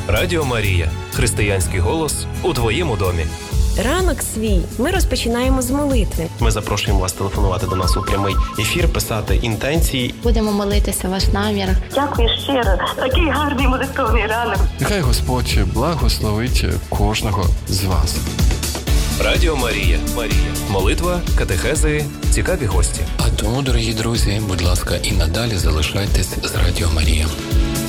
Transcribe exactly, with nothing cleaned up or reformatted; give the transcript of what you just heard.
Радіо Марія. Християнський голос у твоєму домі. Ранок свій ми розпочинаємо з молитви. Ми запрошуємо вас телефонувати до нас у прямий ефір, писати інтенції. Будемо молитися ваш намір. Дякую щиро. Такий гарний молитовний ранок. Нехай Господь благословить кожного з вас. Радіо Марія. Марія. Молитва, катехези, цікаві гості. А тому, дорогі друзі, будь ласка, і надалі залишайтесь з Радіо Марія.